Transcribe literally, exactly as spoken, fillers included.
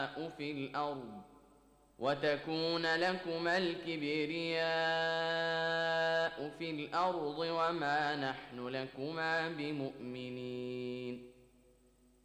في الأرض وتكون لكما الكبرياء في الأرض وما نحن لكما بمؤمنين